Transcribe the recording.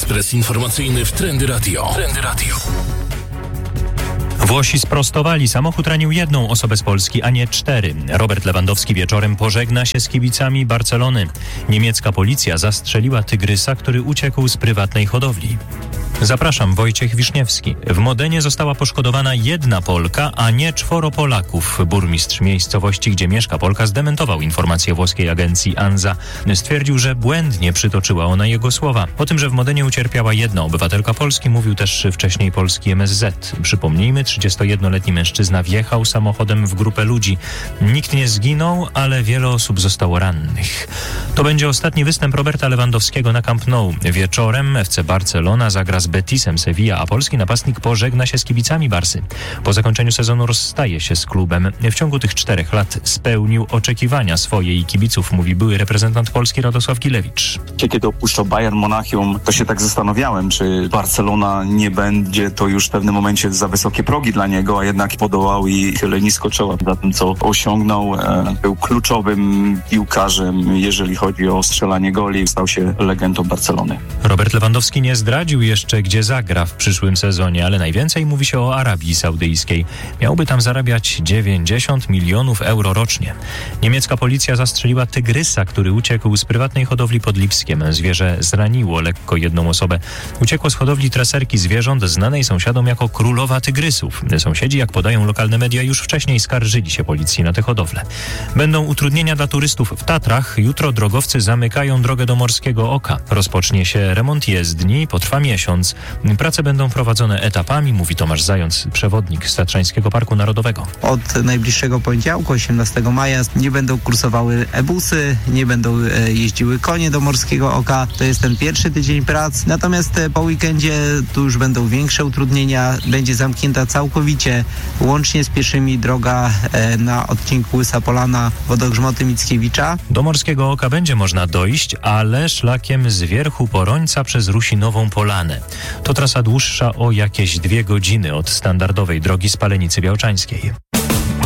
Ekspres informacyjny w Trendy Radio. Włosi sprostowali. Samochód ranił jedną osobę z Polski, a nie 4. Robert Lewandowski wieczorem pożegna się z kibicami Barcelony. Niemiecka policja zastrzeliła tygrysa, który uciekł z prywatnej hodowli. Zapraszam, Wojciech Wiszniewski. W Modenie została poszkodowana jedna Polka, a nie 4 Polaków. Burmistrz miejscowości, gdzie mieszka Polka, zdementował informację włoskiej agencji ANSA. Stwierdził, że błędnie przytoczyła ona jego słowa. O tym, że w Modenie ucierpiała jedna obywatelka Polski, mówił też wcześniej polski MSZ. Przypomnijmy, 31-letni mężczyzna wjechał samochodem w grupę ludzi. Nikt nie zginął, ale wiele osób zostało rannych. To będzie ostatni występ Roberta Lewandowskiego na Camp Nou. Wieczorem FC Barcelona zagra z Betisem Sevilla, a polski napastnik pożegna się z kibicami Barsy. Po zakończeniu sezonu rozstaje się z klubem. W ciągu tych 4 lat spełnił oczekiwania swoje i kibiców, mówi były reprezentant Polski Radosław Gilewicz. Kiedy opuszczał Bayern Monachium, to się tak zastanawiałem, czy Barcelona nie będzie to już w pewnym momencie za wysokie progi dla niego, a jednak podołał i tyle nisko czoła za tym, co osiągnął. Był kluczowym piłkarzem, jeżeli chodzi o strzelanie goli. Stał się legendą Barcelony. Robert Lewandowski nie zdradził jeszcze, gdzie zagra w przyszłym sezonie, ale najwięcej mówi się o Arabii Saudyjskiej. Miałby tam zarabiać 90 milionów euro rocznie. Niemiecka policja zastrzeliła tygrysa, który uciekł z prywatnej hodowli pod Lipskiem. Zwierzę zraniło lekko jedną osobę. Uciekło z hodowli treserki zwierząt znanej sąsiadom jako królowa tygrysów. Sąsiedzi, jak podają lokalne media, już wcześniej skarżyli się policji na tę hodowlę. Będą utrudnienia dla turystów w Tatrach. Jutro drogowcy zamykają drogę do Morskiego Oka. Rozpocznie się remont jezdni, potrwa miesiąc. Prace będą prowadzone etapami, mówi Tomasz Zając, przewodnik z Tatrzańskiego Parku Narodowego. Od najbliższego poniedziałku, 18 maja, nie będą kursowały e-busy, nie będą jeździły konie do Morskiego Oka. To jest ten pierwszy tydzień prac. Natomiast po weekendzie tu już będą większe utrudnienia. Będzie zamknięta całkowicie, łącznie z pieszymi, droga na odcinku Łysa Polana, Wodogrzmoty Mickiewicza. Do Morskiego Oka będzie można dojść, ale szlakiem z Wierchu Porońca przez Rusinową Polanę. To trasa dłuższa o jakieś 2 godziny od standardowej drogi Spalenicy Białczańskiej.